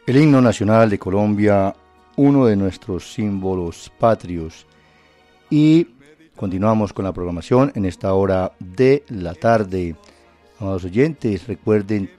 El himno nacional de Colombia, uno de nuestros símbolos patrios. Y continuamos con la programación en esta hora de la tarde. Amados oyentes, recuerden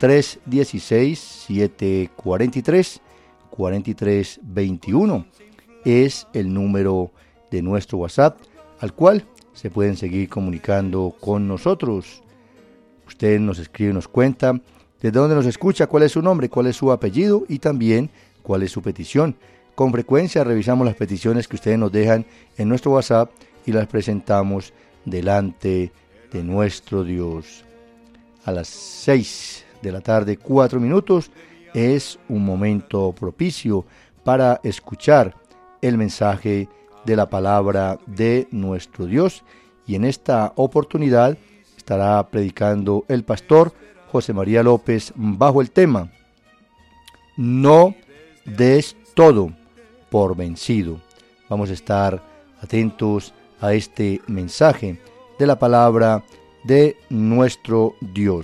316-743-4321 es el número de nuestro WhatsApp al cual se pueden seguir comunicando con nosotros. Usted nos escribe, nos cuenta desde dónde nos escucha, cuál es su nombre, cuál es su apellido y también cuál es su petición. Con frecuencia revisamos las peticiones que ustedes nos dejan en nuestro WhatsApp y las presentamos delante de nuestro Dios. A las 6 de la tarde, 4 minutos, es un momento propicio para escuchar el mensaje de la palabra de nuestro Dios. Y en esta oportunidad estará predicando el pastor José María López bajo el tema No des todo por vencido. Vamos a estar atentos a este mensaje de la palabra de nuestro Dios.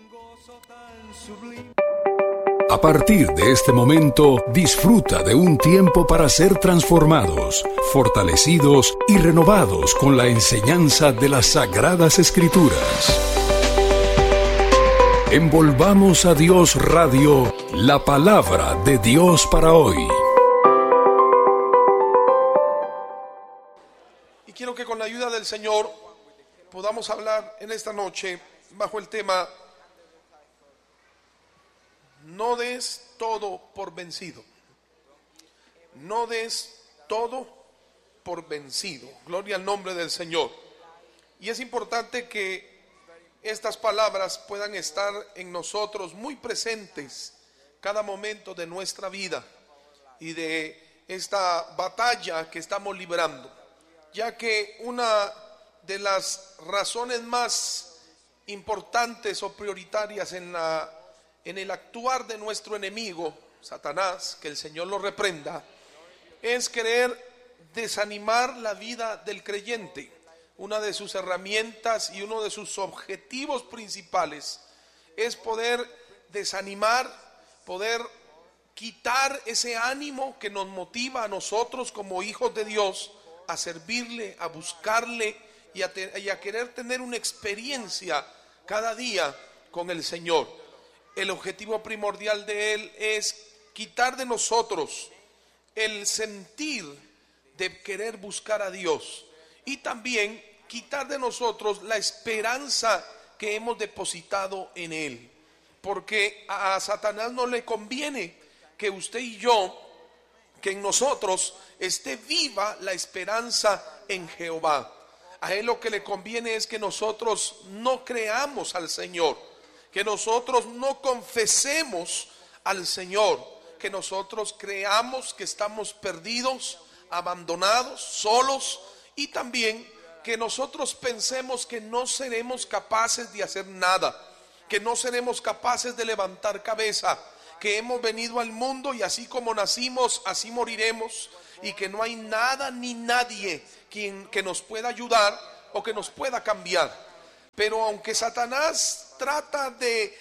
A partir de este momento, disfruta de un tiempo para ser transformados, fortalecidos y renovados con la enseñanza de las Sagradas Escrituras. Envolvamos a Dios Radio, la palabra de Dios para hoy. Y quiero que con la ayuda del Señor podamos hablar en esta noche bajo el tema No des todo por vencido. No des todo por vencido. Gloria al nombre del Señor. Y es importante que estas palabras puedan estar en nosotros muy presentes cada momento de nuestra vida y de esta batalla que estamos librando, ya que una de las razones más importantes o prioritarias en el actuar de nuestro enemigo, Satanás, que el Señor lo reprenda, es querer desanimar la vida del creyente. Una de sus herramientas y uno de sus objetivos principales es poder desanimar, poder quitar ese ánimo que nos motiva a nosotros como hijos de Dios a servirle, a buscarle y a querer tener una experiencia cada día con el Señor. El objetivo primordial de Él es quitar de nosotros el sentir de querer buscar a Dios y también quitar de nosotros la esperanza que hemos depositado en Él. Porque a Satanás no le conviene que usted y yo, que en nosotros esté viva la esperanza en Jehová. A Él lo que le conviene es que nosotros no creamos al Señor, que nosotros no confesemos al Señor, que nosotros creamos que estamos perdidos, abandonados, solos, y también que nosotros pensemos que no seremos capaces de hacer nada, que no seremos capaces de levantar cabeza, que hemos venido al mundo y así como nacimos, así moriremos, y que no hay nada ni nadie que nos pueda ayudar o que nos pueda cambiar. Pero aunque Satanás trata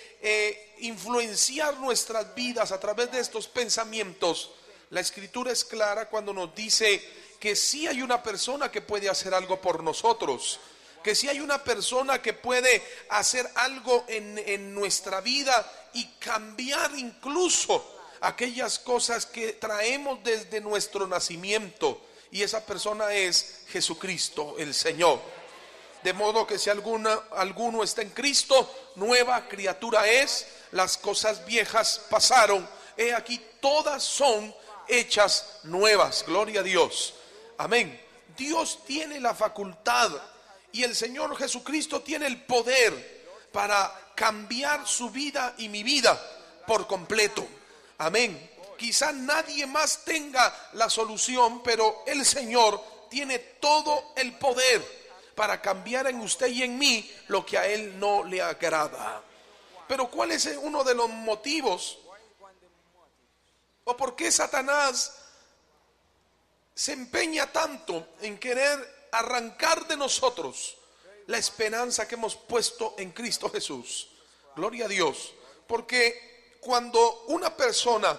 de influenciar nuestras vidas a través de estos pensamientos, la Escritura es clara cuando nos dice que sí hay una persona que puede hacer algo por nosotros, que sí hay una persona que puede hacer algo en nuestra vida y cambiar incluso aquellas cosas que traemos desde nuestro nacimiento, y esa persona es Jesucristo el Señor. De modo que si alguno está en Cristo, nueva criatura es, las cosas viejas pasaron, he aquí todas son hechas nuevas. Gloria a Dios. Amén. Dios tiene la facultad y el Señor Jesucristo tiene el poder para cambiar su vida y mi vida por completo. Amén. Quizá nadie más tenga la solución, pero el Señor tiene todo el poder para cambiar en usted y en mí lo que a Él no le agrada. Pero ¿cuál es uno de los motivos? ¿O por qué Satanás se empeña tanto en querer arrancar de nosotros la esperanza que hemos puesto en Cristo Jesús? Gloria a Dios. Porque cuando una persona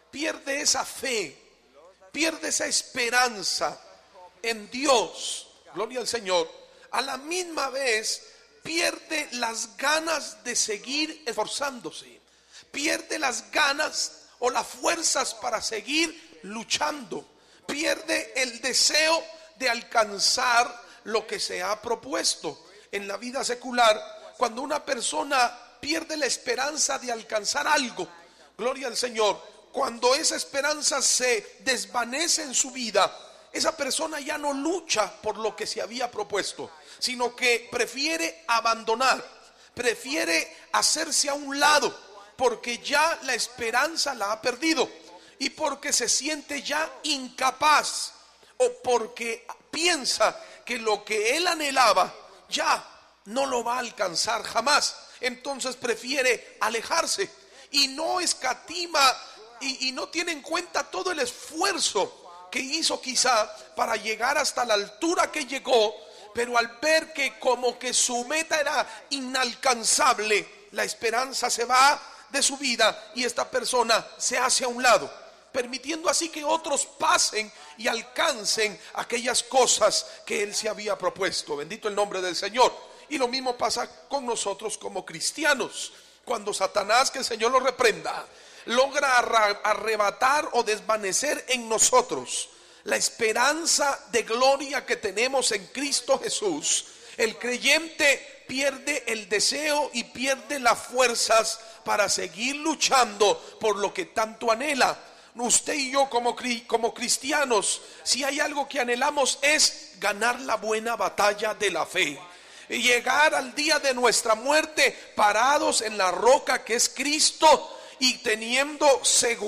pierde esa fe, pierde esa esperanza en Dios, gloria al Señor, a la misma vez pierde las ganas de seguir esforzándose, pierde las ganas o las fuerzas para seguir luchando, pierde el deseo de alcanzar lo que se ha propuesto. En la vida secular, cuando una persona pierde la esperanza de alcanzar algo, gloria al Señor, cuando esa esperanza se desvanece en su vida, esa persona ya no lucha por lo que se había propuesto, sino que prefiere abandonar, prefiere hacerse a un lado, porque ya la esperanza la ha perdido y porque se siente ya incapaz, o porque piensa que lo que él anhelaba ya no lo va a alcanzar jamás. Entonces prefiere alejarse y no escatima y no tiene en cuenta todo el esfuerzo que hizo quizá para llegar hasta la altura que llegó, pero al ver que como que su meta era inalcanzable, la esperanza se va de su vida y esta persona se hace a un lado, permitiendo así que otros pasen y alcancen aquellas cosas que él se había propuesto. Bendito el nombre del Señor. Y lo mismo pasa con nosotros como cristianos. Cuando Satanás, que el Señor lo reprenda, logra arrebatar o desvanecer en nosotros la esperanza de gloria que tenemos en Cristo Jesús, el creyente pierde el deseo y pierde las fuerzas para seguir luchando por lo que tanto anhela. Usted y yo como cristianos, si hay algo que anhelamos es ganar la buena batalla de la fe y llegar al día de nuestra muerte parados en la roca que es Cristo y teniendo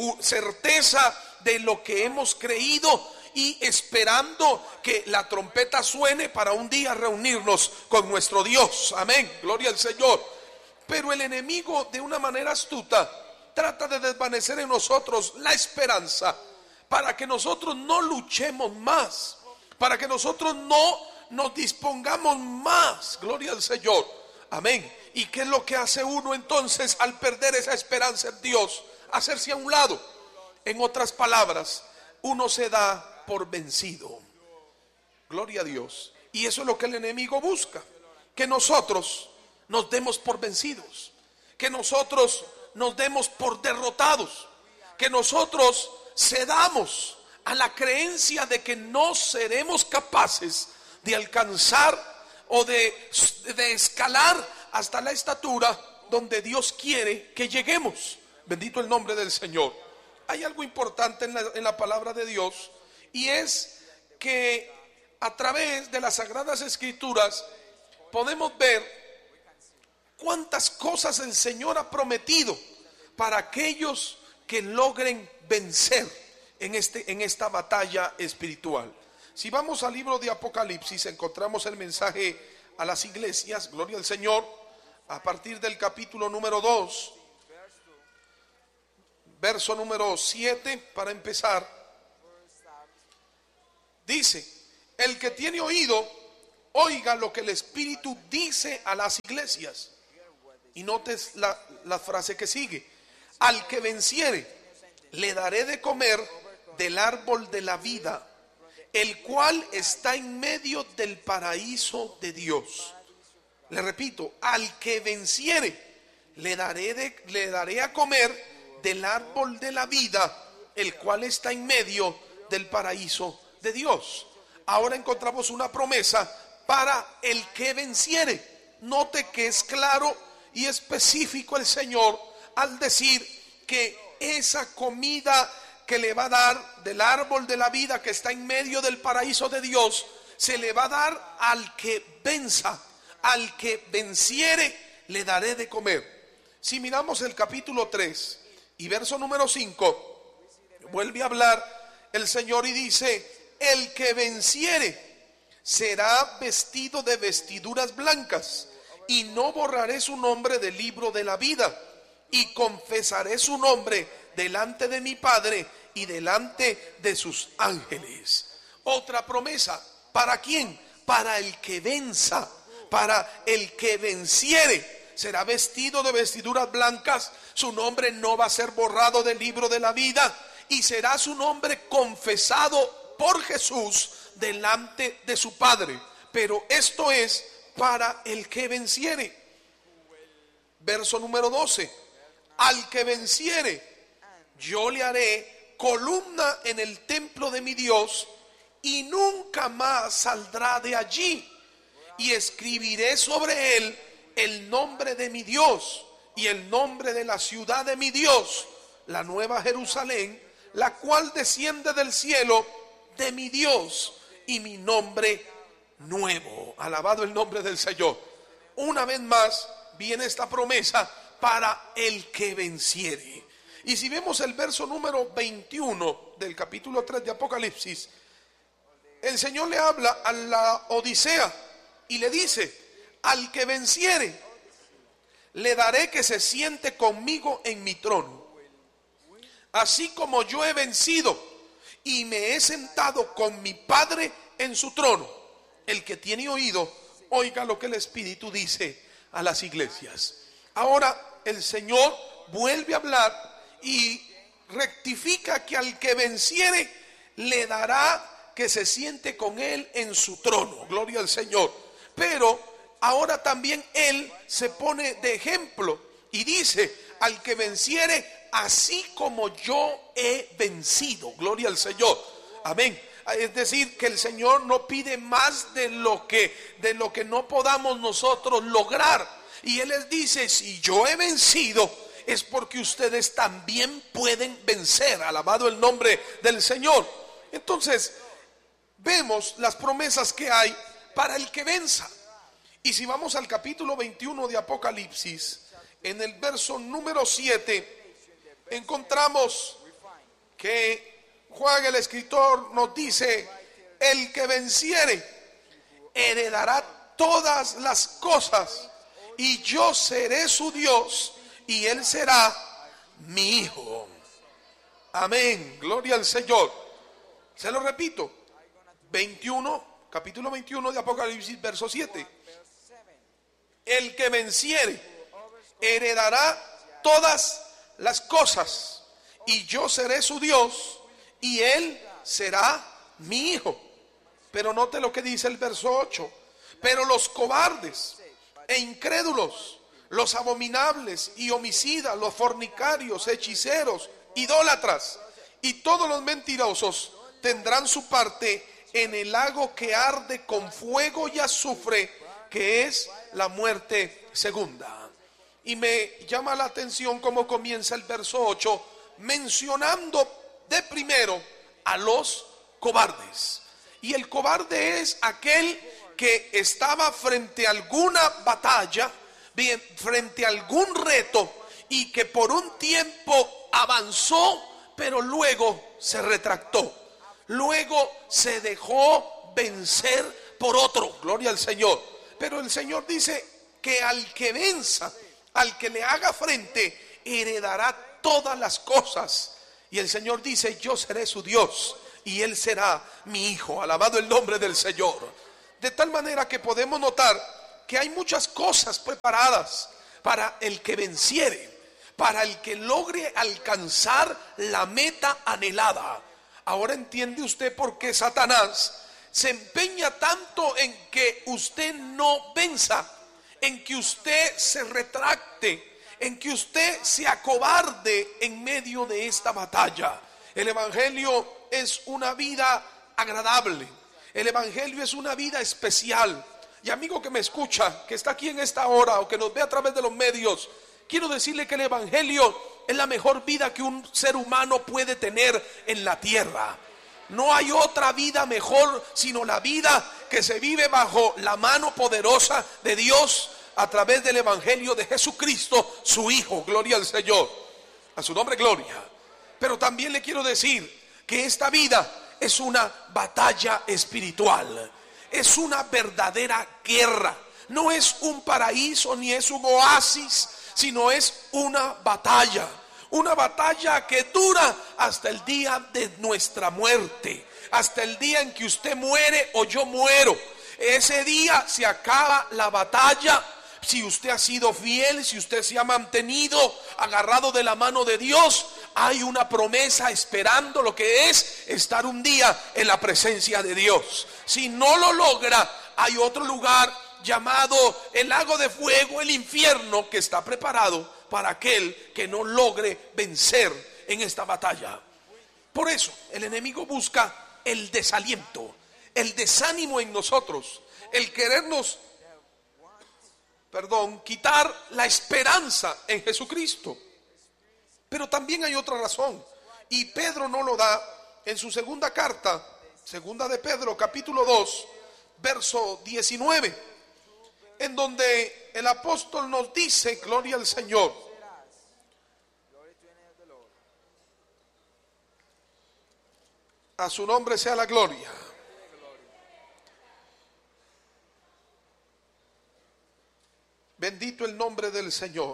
certeza de lo que hemos creído y esperando que la trompeta suene para un día reunirnos con nuestro Dios. Amén, gloria al Señor. Pero el enemigo, de una manera astuta, trata de desvanecer en nosotros la esperanza para que nosotros no luchemos más, para que nosotros no nos dispongamos más. Gloria al Señor. Amén. ¿Y qué es lo que hace uno entonces al perder esa esperanza en Dios? Hacerse a un lado. En otras palabras, uno se da por vencido. Gloria a Dios. Y eso es lo que el enemigo busca, que nosotros nos demos por vencidos, que nosotros nos demos por derrotados, que nosotros cedamos a la creencia de que no seremos capaces de alcanzar o de escalar hasta la estatura donde Dios quiere que lleguemos. Bendito el nombre del Señor. Hay algo importante en la palabra de Dios, y es que a través de las Sagradas Escrituras podemos ver cuántas cosas el Señor ha prometido para aquellos que logren vencer en esta batalla espiritual. Si vamos al libro de Apocalipsis, encontramos el mensaje a las iglesias, gloria al Señor, a partir del capítulo número 2, verso número 7, para empezar. Dice: el que tiene oído, oiga lo que el Espíritu dice a las iglesias. Y notes la frase que sigue: al que venciere, le daré de comer del árbol de la vida, el cual está en medio del paraíso de Dios. Le repito: al que venciere, le daré a comer del árbol de la vida, el cual está en medio del paraíso de Dios. Ahora encontramos una promesa para el que venciere. Note que es claro y específico el Señor al decir que esa comida que le va a dar del árbol de la vida que está en medio del paraíso de Dios, se le va a dar al que venza. Al que venciere, le daré de comer. Si miramos el capítulo 3 y verso número 5, vuelve a hablar el Señor y dice: el que venciere será vestido de vestiduras blancas, y no borraré su nombre del libro de la vida, y confesaré su nombre delante de mi Padre y delante de sus ángeles. Otra promesa. ¿Para quién? Para el que venza, para el que venciere. Será vestido de vestiduras blancas, su nombre no va a ser borrado del libro de la vida, y será su nombre confesado por Jesús delante de su Padre. Pero esto es para el que venciere. Verso número 12. Al que venciere, yo le haré columna en el templo de mi Dios, y nunca más saldrá de allí. Y escribiré sobre él el nombre de mi Dios y el nombre de la ciudad de mi Dios, la nueva Jerusalén, la cual desciende del cielo de mi Dios, y mi nombre nuevo. Alabado el nombre del Señor. Una vez más viene esta promesa para el que venciere. Y si vemos el verso número 21 del capítulo 3 de Apocalipsis, el Señor le habla a la Odisea y le dice: al que venciere, le daré que se siente conmigo en mi trono, así como yo he vencido y me he sentado con mi Padre en su trono. El que tiene oído, oiga lo que el Espíritu dice a las iglesias. Ahora el Señor vuelve a hablar y rectifica que al que venciere le dará que se siente con él en su trono. Gloria al Señor. Pero ahora también él se pone de ejemplo y dice: al que venciere, así como yo he vencido. Gloria al Señor. Amén. Es decir, que el Señor no pide más de lo que no podamos nosotros lograr. Y Él les dice: si yo he vencido, es porque ustedes también pueden vencer. Alabado el nombre del Señor. Entonces vemos las promesas que hay para el que venza. Y si vamos al capítulo 21 de Apocalipsis, en el verso número 7, encontramos que Juan el escritor nos dice: el que venciere heredará todas las cosas, y yo seré su Dios, y él será mi hijo. Amén, gloria al Señor. Se lo repito, capítulo 21 de Apocalipsis, verso 7. El que venciere heredará todas las cosas, y yo seré su Dios, y él será mi hijo. Pero note lo que dice el verso 8. Pero los cobardes e incrédulos, los abominables y homicidas, los fornicarios, hechiceros, idólatras y todos los mentirosos tendrán su parte en el lago que arde con fuego y azufre, que es la muerte segunda. Y me llama la atención cómo comienza el verso 8, mencionando de primero a los cobardes. Y el cobarde es aquel que estaba frente a alguna batalla, bien, frente a algún reto, y que por un tiempo avanzó, pero luego se retractó. Luego se dejó vencer por otro. Gloria al Señor. Pero el Señor dice que al que venza, al que le haga frente, heredará todas las cosas. Y el Señor dice: yo seré su Dios y él será mi hijo. Alabado el nombre del Señor. De tal manera que podemos notar que hay muchas cosas preparadas para el que venciere, para el que logre alcanzar la meta anhelada. Ahora entiende usted por qué Satanás se empeña tanto en que usted no venza, en que usted se retracte, en que usted se acobarde en medio de esta batalla. El evangelio es una vida agradable. El evangelio es una vida especial. Y amigo que me escucha, que está aquí en esta hora o que nos ve a través de los medios, quiero decirle que el evangelio es la mejor vida que un ser humano puede tener en la tierra. No hay otra vida mejor sino la vida que se vive bajo la mano poderosa de Dios a través del evangelio de Jesucristo, su Hijo. Gloria al Señor. A su nombre, gloria. Pero también le quiero decir que esta vida es una batalla espiritual. Es una verdadera guerra. No es un paraíso ni es un oasis, sino es una batalla. Una batalla que dura hasta el día de nuestra muerte, hasta el día en que usted muere o yo muero. Ese día se acaba la batalla. Si usted ha sido fiel, si usted se ha mantenido agarrado de la mano de Dios, hay una promesa esperando lo que es estar un día en la presencia de Dios. Si no lo logra, hay otro lugar llamado el lago de fuego, el infierno, que está preparado para aquel que no logre vencer en esta batalla. Por eso el enemigo busca el desaliento, el desánimo en nosotros, el querernos, quitar la esperanza en Jesucristo. Pero también hay otra razón, y Pedro no lo da en su segunda carta, segunda de Pedro, capítulo 2, verso 19, en donde el apóstol nos dice, gloria al Señor: a su nombre sea la gloria. Bendito el nombre del Señor.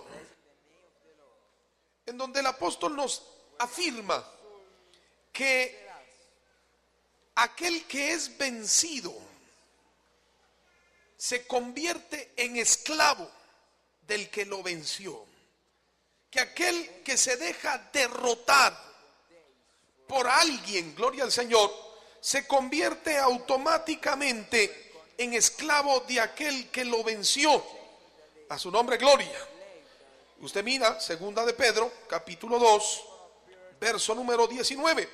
En donde el apóstol nos afirma que aquel que es vencido se convierte en esclavo del que lo venció. Que aquel que se deja derrotar por alguien, gloria al Señor, se convierte automáticamente en esclavo de aquel que lo venció. A su nombre, gloria. Usted mira, segunda de Pedro, capítulo 2, verso número 19.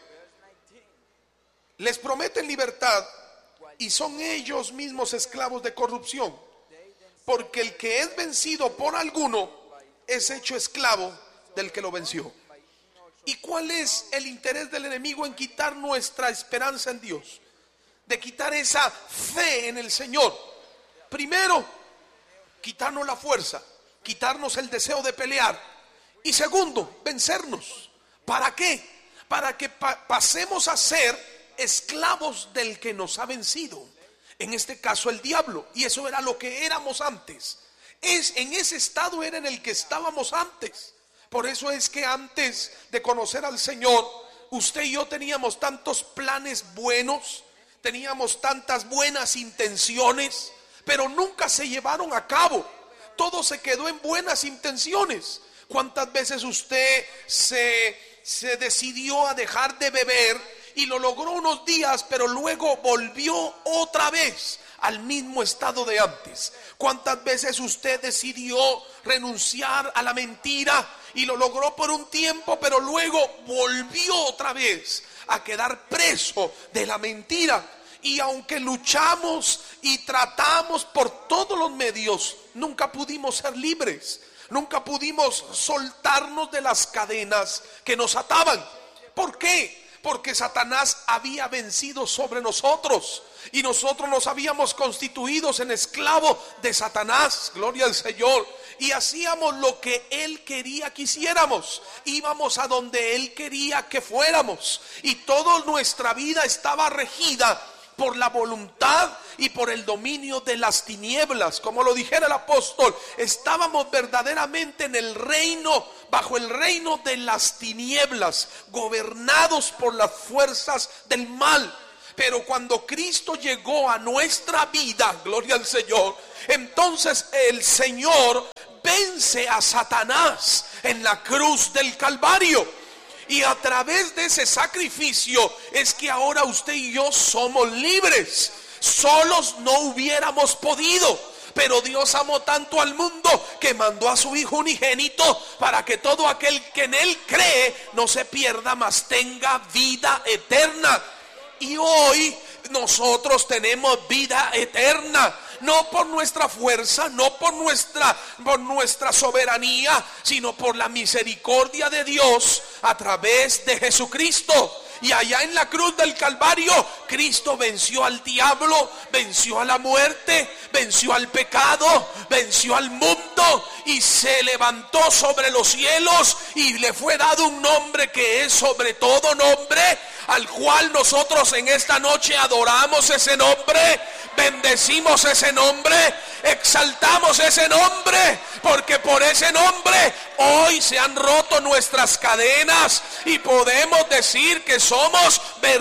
Les prometen libertad y son ellos mismos esclavos de corrupción, porque el que es vencido por alguno es hecho esclavo del que lo venció. ¿Y cuál es el interés del enemigo en quitar nuestra esperanza en Dios? De quitar esa fe en el Señor. Primero, quitarnos la fuerza, quitarnos el deseo de pelear. Y segundo, vencernos. ¿Para qué? Para que pasemos a ser esclavos del que nos ha vencido. En este caso el diablo. Y eso era lo que éramos antes. En ese estado era en el que estábamos antes. Por eso es que antes de conocer al Señor, usted y yo teníamos tantos planes buenos, teníamos tantas buenas intenciones, pero nunca se llevaron a cabo. Todo se quedó en buenas intenciones. ¿Cuántas veces usted se decidió a dejar de beber y lo logró unos días, pero luego volvió otra vez al mismo estado de antes? ¿Cuántas veces usted decidió renunciar a la mentira y lo logró por un tiempo, pero luego volvió otra vez a quedar preso de la mentira? Y aunque luchamos y tratamos por todos los medios, nunca pudimos ser libres. Nunca pudimos soltarnos de las cadenas que nos ataban. ¿Por qué? Porque Satanás había vencido sobre nosotros y nosotros nos habíamos constituido en esclavos de Satanás. Gloria al Señor. Y hacíamos lo que él quería que hiciéramos. Íbamos a donde él quería que fuéramos. Y toda nuestra vida estaba regida por la voluntad y por el dominio de las tinieblas. Como lo dijera el apóstol, estábamos verdaderamente en el reino, bajo el reino de las tinieblas, gobernados por las fuerzas del mal. Pero cuando Cristo llegó a nuestra vida, gloria al Señor, entonces el Señor vence a Satanás en la cruz del Calvario. Y a través de ese sacrificio es que ahora usted y yo somos libres. Solos no hubiéramos podido, pero Dios amó tanto al mundo que mandó a su Hijo unigénito para que todo aquel que en él cree no se pierda, mas tenga vida eterna. Y hoy nosotros tenemos vida eterna. No por nuestra fuerza, no por nuestra soberanía, sino por la misericordia de Dios a través de Jesucristo. Y allá en la cruz del Calvario, Cristo venció al diablo, venció a la muerte, venció al pecado, venció al mundo y se levantó sobre los cielos y le fue dado un nombre que es sobre todo nombre, al cual nosotros en esta noche adoramos ese nombre, bendecimos ese nombre, exaltamos ese nombre, porque por ese nombre hoy se han roto nuestras cadenas y podemos decir que somos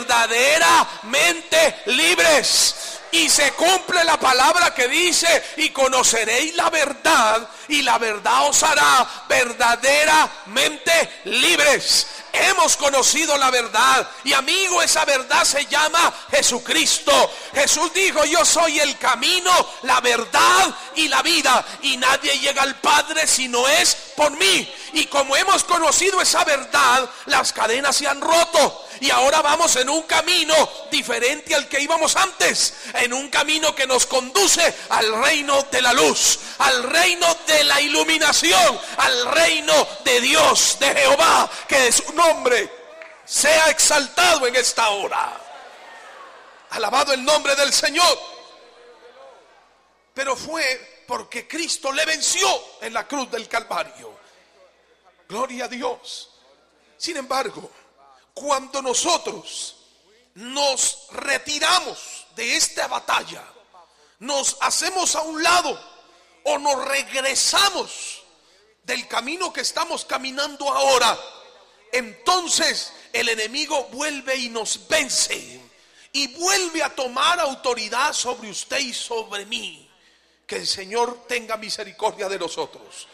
verdaderamente libres. Y se cumple la palabra que dice: y conoceréis la verdad, y la verdad os hará verdaderamente libres. hemos conocido la verdad. Y amigo, esa verdad se llama Jesucristo. Jesús dijo: yo soy el camino, la verdad y la vida, y nadie llega al Padre si no es por mí. Y como hemos conocido esa verdad, las cadenas se han roto. Y ahora vamos en un camino diferente al que íbamos antes. En un camino que nos conduce al reino de la luz, al reino de la iluminación, al reino de Dios, de Jehová. Que su nombre sea exaltado en esta hora. Alabado el nombre del Señor. Pero fue porque Cristo le venció en la cruz del Calvario. Gloria a Dios. Sin embargo, cuando nosotros nos retiramos de esta batalla, nos hacemos a un lado o nos regresamos del camino que estamos caminando ahora, entonces el enemigo vuelve y nos vence y vuelve a tomar autoridad sobre usted y sobre mí. Que el Señor tenga misericordia de nosotros.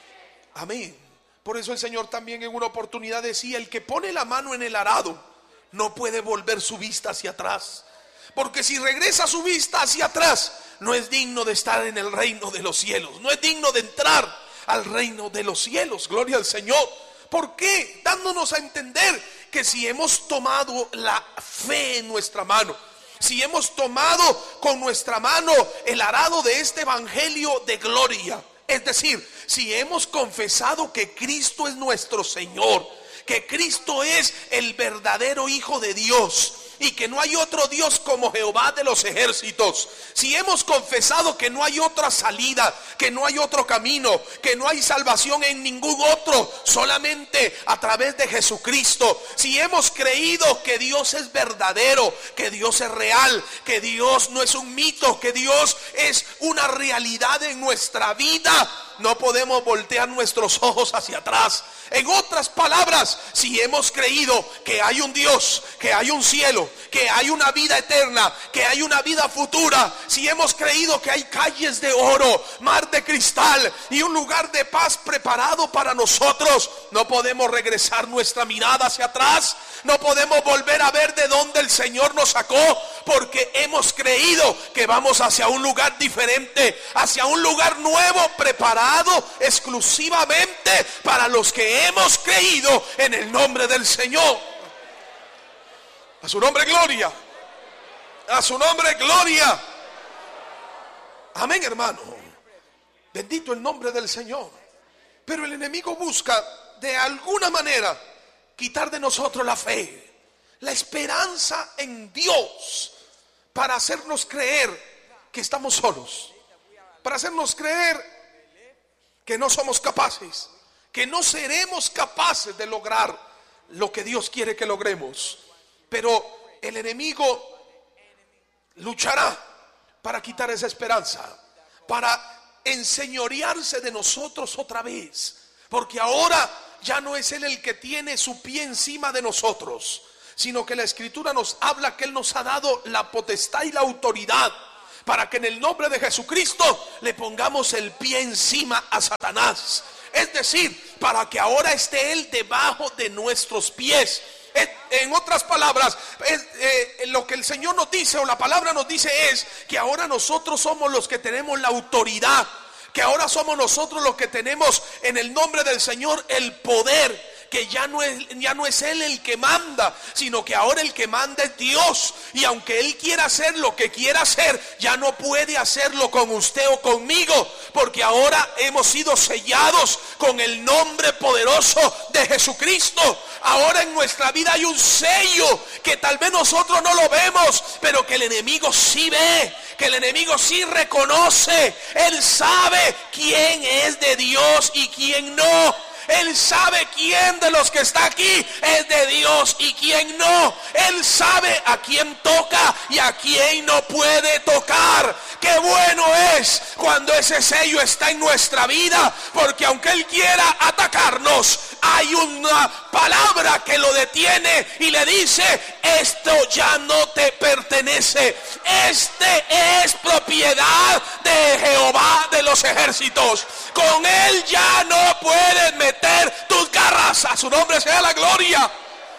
Amén. Por eso el Señor también en una oportunidad decía: el que pone la mano en el arado no puede volver su vista hacia atrás, porque si regresa su vista hacia atrás, no es digno de estar en el reino de los cielos, no es digno de entrar al reino de los cielos. Gloria al Señor. ¿Por qué? Dándonos a entender que si hemos tomado la fe en nuestra mano, si hemos tomado con nuestra mano el arado de este evangelio de gloria, es decir, si hemos confesado que Cristo es nuestro Señor, que Cristo es el verdadero Hijo de Dios y que no hay otro Dios como Jehová de los ejércitos, si hemos confesado que no hay otra salida, que no hay otro camino, que no hay salvación en ningún otro, solamente a través de Jesucristo, si hemos creído que Dios es verdadero, que Dios es real, que Dios no es un mito, que Dios es una realidad en nuestra vida, no podemos voltear nuestros ojos hacia atrás. En otras palabras, si hemos creído que hay un Dios, que hay un cielo, que hay una vida eterna, que hay una vida futura, si hemos creído que hay calles de oro, mar de cristal y un lugar de paz preparado para nosotros, no podemos regresar nuestra mirada hacia atrás, no podemos volver a ver de dónde el Señor nos sacó, porque hemos creído que vamos hacia un lugar diferente, hacia un lugar nuevo, preparado exclusivamente para los que hemos creído en el nombre del Señor. A su nombre gloria, a su nombre gloria. Amén, hermano. Bendito el nombre del Señor. Pero el enemigo busca de alguna manera quitar de nosotros la fe, la esperanza en Dios, para hacernos creer que estamos solos, para hacernos creer que no somos capaces, que no seremos capaces de lograr lo que Dios quiere que logremos. Pero el enemigo luchará para quitar esa esperanza, para enseñorearse de nosotros otra vez, porque ahora ya no es Él el que tiene su pie encima de nosotros, sino que la Escritura nos habla que Él nos ha dado la potestad y la autoridad para que en el nombre de Jesucristo le pongamos el pie encima a Satanás. Es decir, para que ahora esté Él debajo de nuestros pies. En otras palabras, lo que el Señor nos dice, o la palabra nos dice, es que ahora nosotros somos los que tenemos la autoridad, que ahora somos nosotros los que tenemos en el nombre del Señor el poder, que ya no es Él el que manda, sino que ahora el que manda es Dios. Y aunque Él quiera hacer lo que quiera hacer, ya no puede hacerlo con usted o conmigo, porque ahora hemos sido sellados con el nombre poderoso de Jesucristo. Ahora en nuestra vida hay un sello que tal vez nosotros no lo vemos, pero que el enemigo sí ve, que el enemigo sí reconoce. Él sabe quién es de Dios y quién no. Él sabe quién de los que está aquí es de Dios y quién no. Él sabe a quién toca y a quién no puede tocar. Qué bueno es cuando ese sello está en nuestra vida, porque aunque Él quiera atacarnos, hay una palabra que lo detiene y le dice: esto ya no te pertenece, este es propiedad de Jehová de los ejércitos. Con Él ya no puedes meter meter tus garras. A su nombre sea la gloria.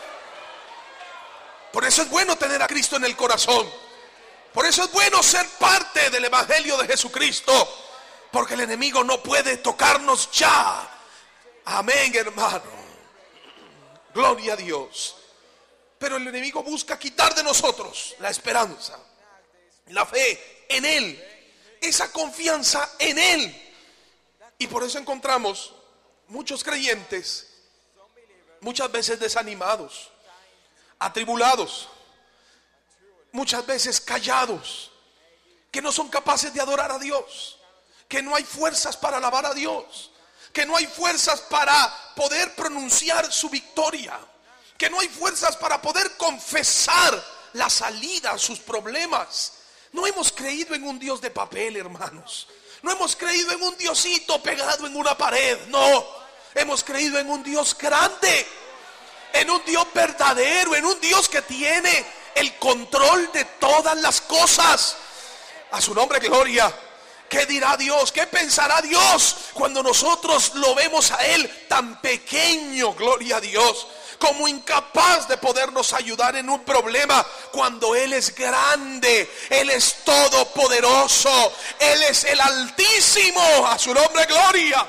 Por eso es bueno tener a Cristo en el corazón. Por eso es bueno ser parte del evangelio de Jesucristo, porque el enemigo no puede tocarnos ya. Amén, hermano. Gloria a Dios. Pero el enemigo busca quitar de nosotros la esperanza, la fe en Él, esa confianza en Él. Y por eso encontramos muchos creyentes muchas veces desanimados, atribulados, muchas veces callados, que no son capaces de adorar a Dios, que no hay fuerzas para alabar a Dios, que no hay fuerzas para poder pronunciar su victoria, que no hay fuerzas para poder confesar la salida a sus problemas. No hemos creído en un Dios de papel, hermanos. No hemos creído en un Diosito pegado en una pared. No, hemos creído en un Dios grande, en un Dios verdadero, en un Dios que tiene el control de todas las cosas. A su nombre, gloria. ¿Qué dirá Dios? ¿Qué pensará Dios cuando nosotros lo vemos a Él tan pequeño, gloria a Dios, como incapaz de podernos ayudar en un problema, cuando Él es grande, Él es todopoderoso, Él es el Altísimo? A su nombre, gloria.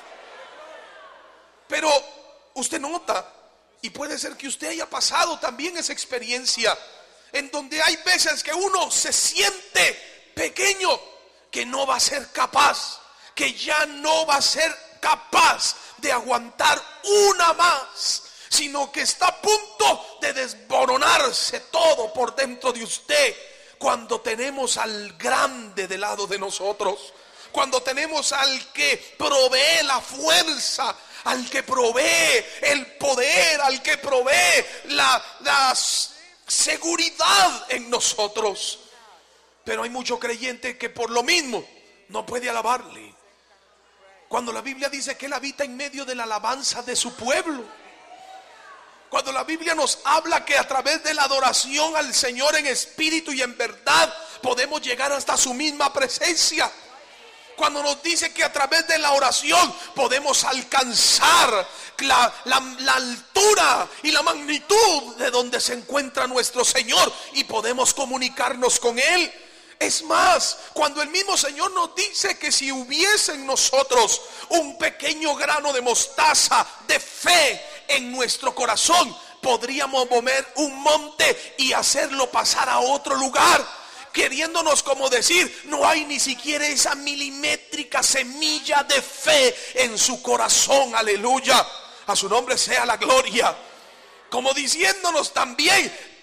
Pero usted nota, y puede ser que usted haya pasado también esa experiencia, en donde hay veces que uno se siente pequeño, que no va a ser capaz, que ya no va a ser capaz de aguantar una más, sino que está a punto de desboronarse todo por dentro de usted, cuando tenemos al grande del lado de nosotros, cuando tenemos al que provee la fuerza, al que provee el poder, al que provee la seguridad en nosotros. Pero hay mucho creyente que por lo mismo no puede alabarle, cuando la Biblia dice que Él habita en medio de la alabanza de su pueblo. Cuando la Biblia nos habla que a través de la adoración al Señor en espíritu y en verdad podemos llegar hasta su misma presencia. Cuando nos dice que a través de la oración podemos alcanzar la altura y la magnitud de donde se encuentra nuestro Señor y podemos comunicarnos con Él. Es más, cuando el mismo Señor nos dice que si hubiese en nosotros un pequeño grano de mostaza de fe en nuestro corazón, podríamos mover un monte y hacerlo pasar a otro lugar, queriéndonos como decir, no hay ni siquiera esa milimétrica semilla de fe en su corazón. Aleluya, a su nombre sea la gloria. Como diciéndonos también,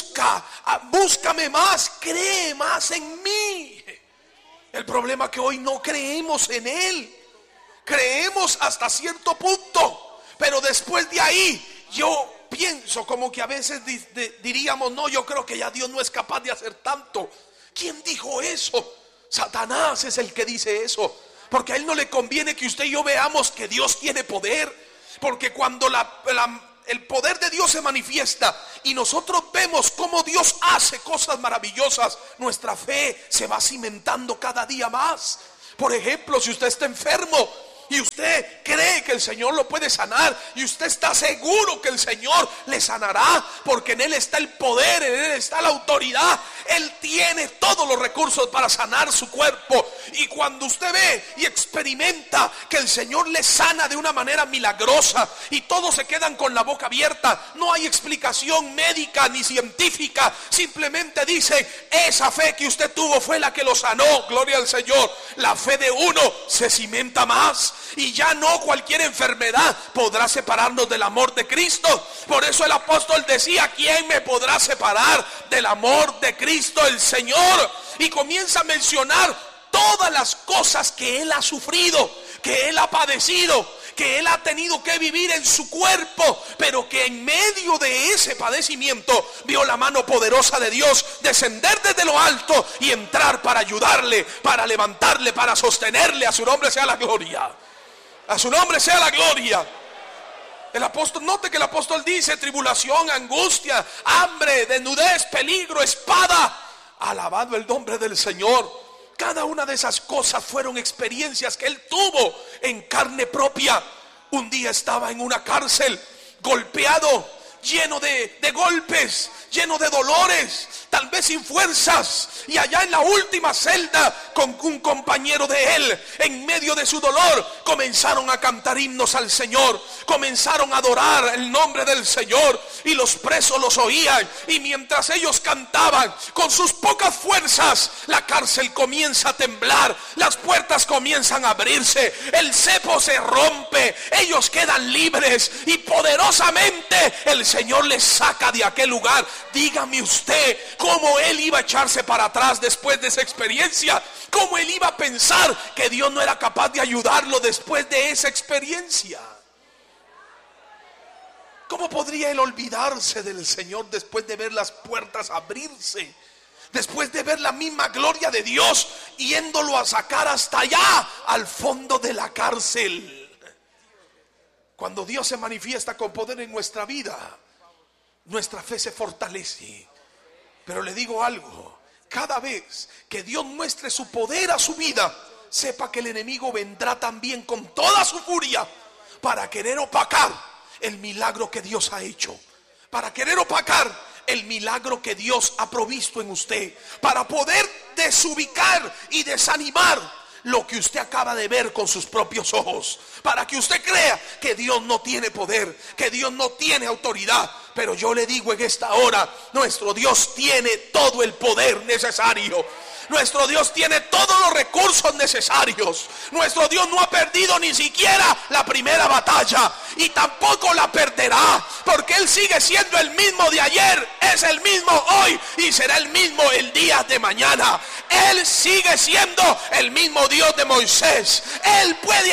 búscame más, cree más en mí. El problema es que hoy no creemos en Él. Creemos hasta cierto punto, pero después de ahí yo pienso como que a veces diríamos, no, yo creo que ya Dios no es capaz de hacer tanto. ¿Quién dijo eso? Satanás es el que dice eso, porque a él no le conviene que usted y yo veamos que Dios tiene poder, porque cuando el poder de Dios se manifiesta y nosotros vemos cómo Dios hace cosas maravillosas, nuestra fe se va cimentando cada día más. Por ejemplo, si usted está enfermo y usted cree que el Señor lo puede sanar, y usted está seguro que el Señor le sanará, porque en Él está el poder, en Él está la autoridad, Él tiene todos los recursos para sanar su cuerpo. Y cuando usted ve y experimenta que el Señor le sana de una manera milagrosa y todos se quedan con la boca abierta, no hay explicación médica ni científica, simplemente dice, esa fe que usted tuvo fue la que lo sanó. Gloria al Señor. La fe de uno se cimenta más, y ya no cualquier enfermedad podrá separarnos del amor de Cristo. Por eso el apóstol decía, ¿quién me podrá separar del amor de Cristo el Señor? Y comienza a mencionar todas las cosas que Él ha sufrido, que Él ha padecido, que Él ha tenido que vivir en su cuerpo, pero que en medio de ese padecimiento vio la mano poderosa de Dios descender desde lo alto y entrar para ayudarle, para levantarle, para sostenerle. A su nombre sea la gloria. A su nombre sea la gloria. El apóstol, note que el apóstol dice tribulación, angustia, hambre, desnudez, peligro, espada. Alabado el nombre del Señor. Cada una de esas cosas fueron experiencias que Él tuvo en carne propia. un día estaba en una cárcel, golpeado, lleno de golpes, lleno de dolores, tal vez sin fuerzas, y allá en la última celda con un compañero de él, en medio de su dolor, comenzaron a cantar himnos al Señor, comenzaron a adorar el nombre del Señor, y los presos los oían, y mientras ellos cantaban con sus pocas fuerzas, la cárcel comienza a temblar, las puertas comienzan a abrirse, el cepo se rompe, ellos quedan libres, y poderosamente el Señor les saca de aquel lugar. Dígame usted, ¿cómo él iba a echarse para atrás después de esa experiencia? ¿Cómo él iba a pensar que Dios no era capaz de ayudarlo después de esa experiencia? ¿Cómo podría él olvidarse del Señor después de ver las puertas abrirse? Después de ver la misma gloria de Dios yéndolo a sacar hasta allá, al fondo de la cárcel. Cuando Dios se manifiesta con poder en nuestra vida, nuestra fe se fortalece. Pero le digo algo, cada vez que Dios muestre su poder a su vida, sepa que el enemigo vendrá también con toda su furia para querer opacar el milagro que Dios ha hecho, para querer opacar el milagro que Dios ha provisto en usted, para poder desubicar y desanimar lo que usted acaba de ver con sus propios ojos, para que usted crea que Dios no tiene poder, que Dios no tiene autoridad. Pero yo le digo en esta hora, nuestro Dios tiene todo el poder necesario. Nuestro Dios tiene todos los recursos necesarios. Nuestro Dios no ha perdido ni siquiera la primera batalla, y tampoco la perderá, porque Él sigue siendo el mismo de ayer, es el mismo hoy y será el mismo el día de mañana. Él sigue siendo el mismo Dios de Moisés. Él puede